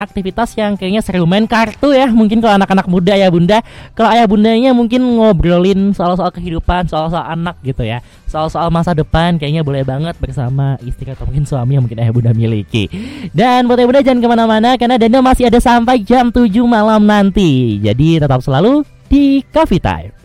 aktivitas yang kayaknya seru, main kartu ya. Mungkin kalau anak-anak muda ya bunda, kalau ayah bundanya mungkin ngobrolin soal-soal kehidupan, soal-soal anak gitu ya, soal-soal masa depan, kayaknya boleh banget bersama istri atau mungkin suami yang mungkin ayah bunda miliki. Dan buat ayah bunda jangan kemana-mana, karena Daniel masih ada sampai jam 7 malam nanti. Jadi tetap selalu di Coffee Time.